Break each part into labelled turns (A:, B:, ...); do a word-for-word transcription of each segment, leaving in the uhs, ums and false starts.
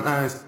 A: Nice.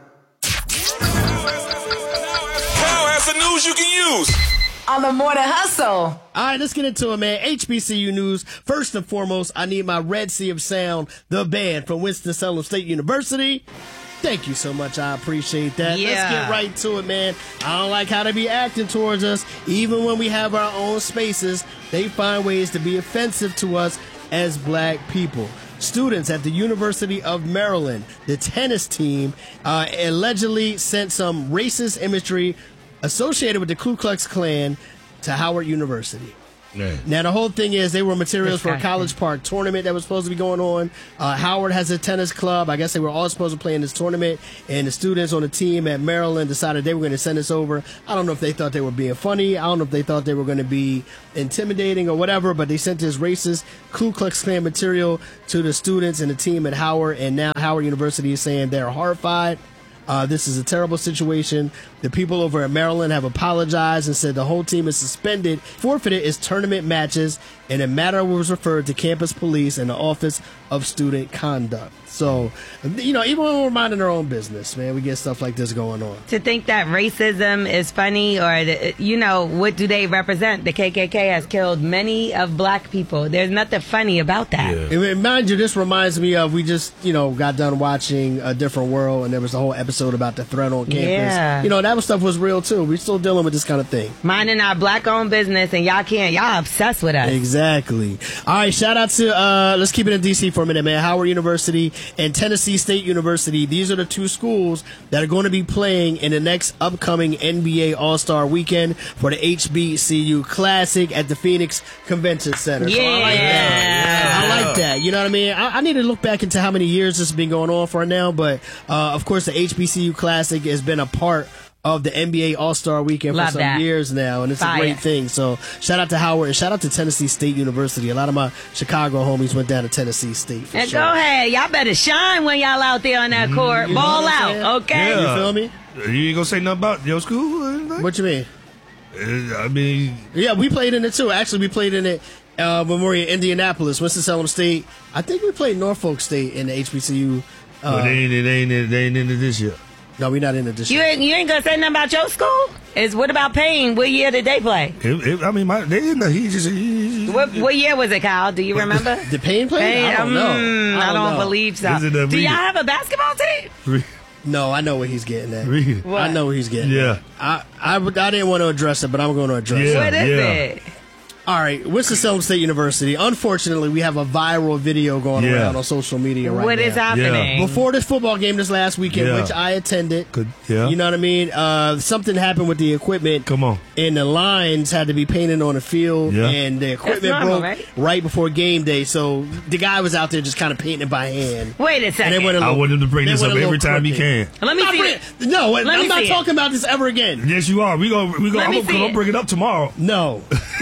B: Cal has the news you can use
C: on the Morning Hustle.
D: All right, let's get into it, man. H B C U news. First and foremost, I need my Red Sea of Sound, the band from Winston-Salem State University. Thank you so much. I appreciate that.
E: Yeah.
D: Let's get right to it, man. I don't like how they be acting towards us. Even when we have our own spaces, they find ways to be offensive to us as black people. Students at the University of Maryland, the tennis team, uh, allegedly sent some racist imagery associated with the Ku Klux Klan to Howard University.
F: Yeah.
D: Now, the whole thing is they were materials for a College Park tournament that was supposed to be going on. Uh, Howard has a tennis club. I guess they were all supposed to play in this tournament, and the students on the team at Maryland decided they were going to send this over. I don't know if they thought they were being funny. I don't know if they thought they were going to be intimidating or whatever, but they sent this racist Ku Klux Klan material to the students and the team at Howard, and now Howard University is saying they're horrified. Uh, this is a terrible situation. The people over at Maryland have apologized and said the whole team is suspended, forfeited its tournament matches, and the matter was referred to campus police and the Office of Student Conduct. So, you know, even when we're minding our own business, man, we get stuff like this going on.
E: To think that racism is funny, or, the, you know, what do they represent? The K K K has killed many of black people. There's nothing funny about that.
D: Yeah. And mind you, this reminds me of, we just, you know, got done watching A Different World, and there was a whole episode about the threat on campus.
E: Yeah.
D: You know, that stuff was real, too. We're still dealing with this kind of thing.
E: Minding our black-owned business, and y'all can't, y'all obsessed with us.
D: Exactly. All right, shout out to, uh, let's keep it in D C for a minute, man. Howard University and Tennessee State University. These are the two schools that are going to be playing in the next upcoming N B A All-Star Weekend for the H B C U Classic at the Phoenix Convention Center.
E: Yeah.
D: So I like that. I like that. You know what I mean? I, I need to look back into how many years this has been going on for now, but uh, of course the H B C U Classic has been a part of the N B A All-Star Weekend
E: Love
D: for some
E: that.
D: years now, and it's
E: Fire.
D: a great thing. So shout out to Howard, and shout out to Tennessee State University. A lot of my Chicago homies went down to Tennessee State for
E: And
D: sure.
E: go ahead. Y'all better shine when y'all out there on that court.
D: You know
E: Ball
D: what I'm saying?
E: out, okay?
F: Yeah.
D: You feel me?
F: You ain't gonna say nothing about your school or anything?
D: What you mean?
F: Uh, I mean,
D: Yeah, we played in it too. Actually, we played in it uh, when we were in Indianapolis, Winston-Salem State. I think we played Norfolk State in the H B C U. Uh,
F: but they ain't, they ain't, they ain't into this year.
D: no, we're not in it this
E: You
D: year.
E: ain't, you ain't gonna say nothing about your school? Is what about Payne? What year did they play?
F: It, it, I mean, my, they didn't. He just. He,
E: What what year was it, Kyle? Do you remember?
D: Did Payne play?
E: Payne,
D: I don't know.
E: mm,
D: I
E: I
D: don't
E: don't
D: know.
E: believe so.
F: Is it a
E: Do
F: read
E: y'all
F: it?
E: have a basketball team?
F: Read,
D: No, I know what he's getting at.
F: read it.
E: What?
D: I know what he's getting
F: Yeah.
D: at. I, I, would- I didn't want to address it, but I'm going to address
F: Yeah.
D: it.
E: What is
F: yeah.
E: it?
D: All right, Winston-Salem State University. Unfortunately, we have a viral video going
F: Yeah.
D: around on social media right
E: What
D: now.
E: is happening?
D: Before this football game this last weekend,
F: Yeah.
D: which I attended,
F: Good, yeah.
D: you know what I mean? Uh, something happened with the equipment.
F: Come on.
D: And the lines had to be painted on the field,
F: Yeah.
D: and the equipment
E: normal,
D: broke
E: right?
D: right before game day. So the guy was out there just kind of painting it by hand.
E: Wait a
D: And
E: second.
D: they went a
F: I
D: little-
F: want him to bring
D: they
F: this
D: went
F: up
D: a little
F: every time he
D: crooked.
F: can.
E: Let me
D: Not
E: see
D: bring-
E: it.
D: No,
E: Let
D: I'm
E: me
D: not
E: see it.
D: talking about this ever again.
F: Yes, you are. We go. We go.
E: Let
F: I'm
E: me
F: gonna,
E: see
F: I'm
E: it.
F: gonna bring it up tomorrow.
D: No.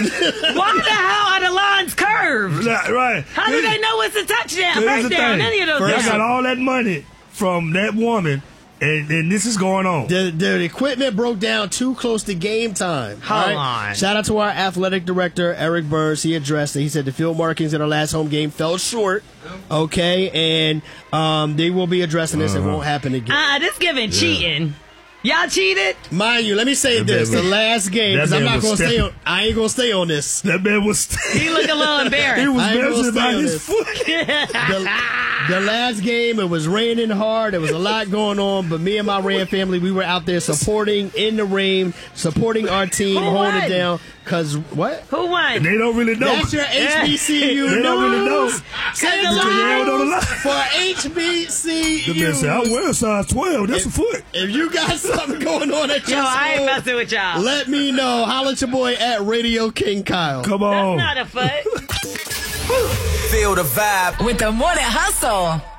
E: Why the hell are the lines curved?
F: Right. right.
E: How do they know it's a touchdown,
F: Here's
E: first
F: the
E: down,
F: thing.
E: any of those
F: Y'all
E: things?
F: got all that money from that woman, and, and this is going on.
D: The, the equipment broke down too close to game time.
E: Hold
D: all right?
E: on.
D: Shout out to our athletic director, Eric Burns. He addressed it. He said the field markings in our last home game fell short. Okay, and um, they will be addressing this.
F: Uh-huh.
D: It won't happen again.
E: Uh, this giving cheating. Y'all cheated?
D: Mind you, let me say
F: That
D: this:
F: man
D: the
F: was-
D: last game,
F: that
D: because I'm
F: man
D: not
F: was
D: going to stay
F: stepping-
D: on. I ain't going to stay on this.
F: That man was.
E: He look a little
F: he
E: embarrassed.
F: was
D: I ain't gonna
F: measuring
D: stay
F: by
D: on
F: his
D: this.
F: foot.
D: the, the last game, it was raining hard. There was a lot going on, but me and my Ram family, we were out there supporting in the rain, supporting our team,
E: Who
D: holding
E: won?
D: it down. Cause what?
E: Who won?
F: They don't really know.
D: That's your H B C U
F: They
D: news.
F: don't really know.
D: Say
E: the
D: the
E: line.
F: They don't know the line.
D: for H B C
F: The
D: U.
F: man said, "I wear a size twelve. That's a foot."
D: If you got something going on at
E: Yo,
D: your
E: I ain't
D: school,
E: messing with y'all.
D: let me know. Holla at your boy at Radio King Kyle.
F: Come on.
E: That's not a foot.
A: Feel the vibe.
C: With the Morning Hustle.